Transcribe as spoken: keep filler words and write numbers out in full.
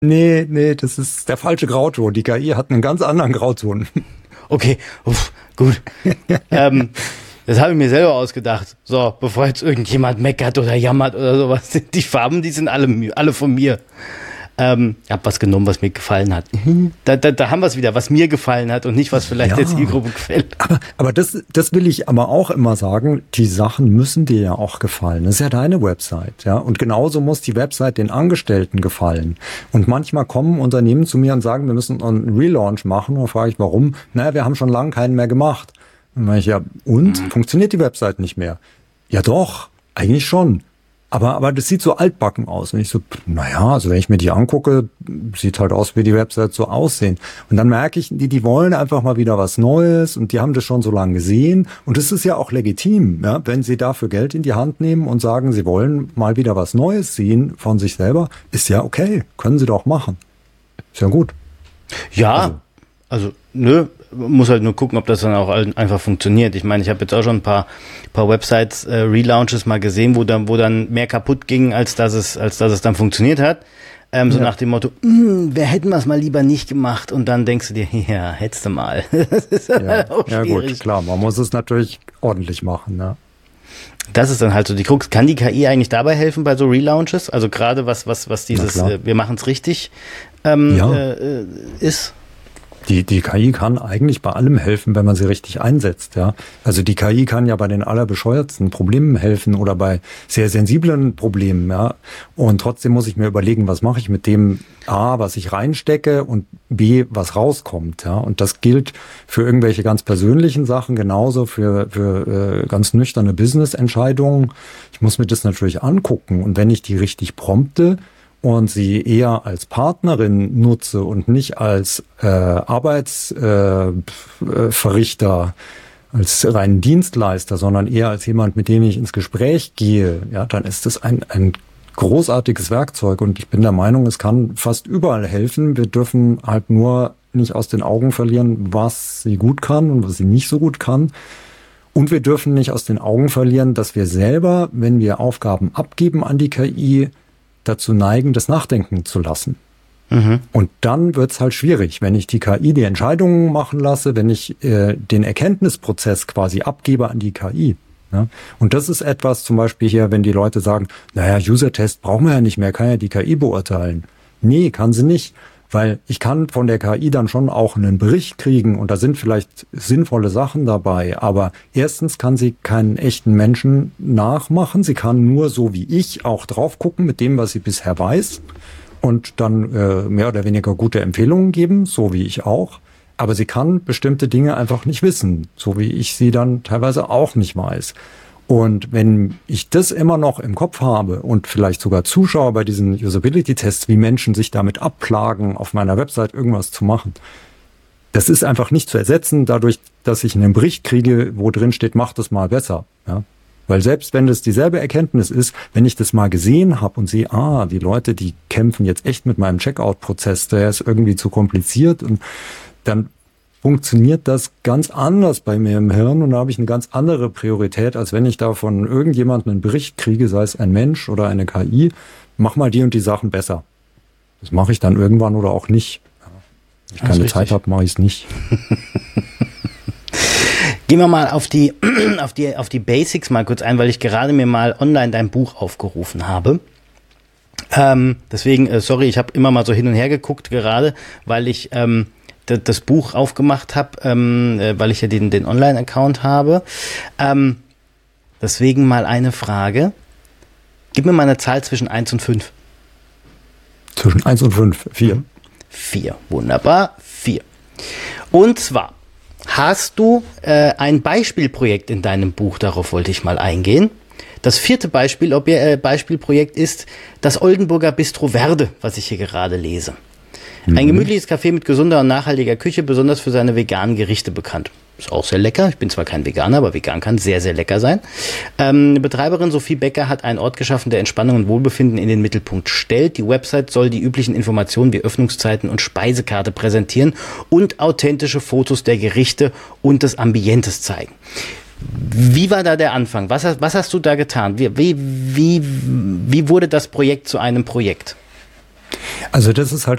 Nee, nee, das ist der falsche Grauton. Die K I hat einen ganz anderen Grauton. Okay, uff, gut. ähm, das habe ich mir selber ausgedacht. So, bevor jetzt irgendjemand meckert oder jammert oder sowas. Die Farben, die sind alle, alle von mir. Ähm, ich habe was genommen, was mir gefallen hat. Da, da, da haben wir es wieder, was mir gefallen hat und nicht, was vielleicht Ja. der Zielgruppe gefällt. Aber, aber das, das will ich aber auch immer sagen, die Sachen müssen dir ja auch gefallen. Das ist ja deine Website, ja. Und genauso muss die Website den Angestellten gefallen. Und manchmal kommen Unternehmen zu mir und sagen, wir müssen einen Relaunch machen. Und dann frage ich, warum? Naja, wir haben schon lange keinen mehr gemacht. Und dann meine ich, ja, und? Mhm. Funktioniert die Website nicht mehr? Ja doch, eigentlich schon. Aber, aber das sieht so altbacken aus. Und ich so, naja, also wenn ich mir die angucke, sieht halt aus, wie die Websites so aussehen. Und dann merke ich, die, die wollen einfach mal wieder was Neues und die haben das schon so lange gesehen. Und das ist ja auch legitim, ja, wenn sie dafür Geld in die Hand nehmen und sagen, sie wollen mal wieder was Neues sehen von sich selber, ist ja okay, können sie doch machen. Ist ja gut. Ja, also, also nö, muss halt nur gucken, ob das dann auch einfach funktioniert. Ich meine, ich habe jetzt auch schon ein paar, paar Websites, äh, Relaunches mal gesehen, wo dann, wo dann mehr kaputt ging, als dass es, als dass es dann funktioniert hat. Ähm, so ja. Nach dem Motto, wer hätten wir es mal lieber nicht gemacht? Und dann denkst du dir, ja, hättest du mal. Das ist ja, halt auch ja gut, klar, man muss es natürlich ordentlich machen, ne? Das ist dann halt so die Krux. Kann die K I eigentlich dabei helfen bei so Relaunches? Also gerade was, was, was dieses, äh, wir machen es richtig ähm, ja. äh, ist? Die, die K I kann eigentlich bei allem helfen, wenn man sie richtig einsetzt, ja. Also die K I kann ja bei den allerbescheuertsten Problemen helfen oder bei sehr sensiblen Problemen, ja. Und trotzdem muss ich mir überlegen, was mache ich mit dem A, was ich reinstecke und B, was rauskommt, ja. Und das gilt für irgendwelche ganz persönlichen Sachen genauso, für, für äh, ganz nüchterne Business-Entscheidungen. Ich muss mir das natürlich angucken und wenn ich die richtig prompte, und sie eher als Partnerin nutze und nicht als äh, Arbeitsverrichter, äh, als reinen Dienstleister, sondern eher als jemand, mit dem ich ins Gespräch gehe, ja, dann ist das ein, ein großartiges Werkzeug. Und ich bin der Meinung, es kann fast überall helfen. Wir dürfen halt nur nicht aus den Augen verlieren, was sie gut kann und was sie nicht so gut kann. Und wir dürfen nicht aus den Augen verlieren, dass wir selber, wenn wir Aufgaben abgeben an die K I, dazu neigen, das nachdenken zu lassen. Mhm. Und dann wird's halt schwierig, wenn ich die K I die Entscheidungen machen lasse, wenn ich äh, den Erkenntnisprozess quasi abgebe an die K I. Ja? Und das ist etwas zum Beispiel hier, wenn die Leute sagen, naja, User-Test brauchen wir ja nicht mehr, kann ja die K I beurteilen. Nee, kann sie nicht, weil ich kann von der K I dann schon auch einen Bericht kriegen und da sind vielleicht sinnvolle Sachen dabei, aber erstens kann sie keinen echten Menschen nachmachen, sie kann nur so wie ich auch drauf gucken mit dem, was sie bisher weiß und dann äh, mehr oder weniger gute Empfehlungen geben, so wie ich auch, aber sie kann bestimmte Dinge einfach nicht wissen, so wie ich sie dann teilweise auch nicht weiß. Und wenn ich das immer noch im Kopf habe und vielleicht sogar zuschaue bei diesen Usability-Tests, wie Menschen sich damit abplagen, auf meiner Website irgendwas zu machen, das ist einfach nicht zu ersetzen dadurch, dass ich einen Bericht kriege, wo drin steht, mach das mal besser. Ja? Weil selbst wenn das dieselbe Erkenntnis ist, wenn ich das mal gesehen habe und sehe, ah, die Leute, die kämpfen jetzt echt mit meinem Checkout-Prozess, der ist irgendwie zu kompliziert und dann funktioniert das ganz anders bei mir im Hirn und da habe ich eine ganz andere Priorität, als wenn ich da von irgendjemandem einen Bericht kriege, sei es ein Mensch oder eine K I, mach mal die und die Sachen besser. Das mache ich dann irgendwann oder auch nicht. Wenn ich keine Zeit habe, mache ich es nicht. Gehen wir mal auf die, auf die, auf die Basics mal kurz ein, weil ich gerade mir mal online dein Buch aufgerufen habe. Ähm, deswegen, äh, sorry, ich habe immer mal so hin und her geguckt gerade, weil ich ähm, das Buch aufgemacht habe, ähm, weil ich ja den, den Online-Account habe. Ähm, deswegen mal eine Frage. Gib mir mal eine Zahl zwischen eins und fünf. Zwischen eins und fünf, vier. vier, wunderbar, vier. Und zwar hast du äh, ein Beispielprojekt in deinem Buch, darauf wollte ich mal eingehen. Das vierte Beispiel, ob ihr, äh, Beispielprojekt ist das Oldenburger Bistro Verde, was ich hier gerade lese. Ein gemütliches Café mit gesunder und nachhaltiger Küche, besonders für seine veganen Gerichte bekannt. Ist auch sehr lecker. Ich bin zwar kein Veganer, aber vegan kann sehr, sehr lecker sein. Ähm, Betreiberin Sophie Becker hat einen Ort geschaffen, der Entspannung und Wohlbefinden in den Mittelpunkt stellt. Die Website soll die üblichen Informationen wie Öffnungszeiten und Speisekarte präsentieren und authentische Fotos der Gerichte und des Ambientes zeigen. Wie war da der Anfang? Was hast, was hast du da getan? Wie, wie, wie, wie wurde das Projekt zu einem Projekt? Also das ist halt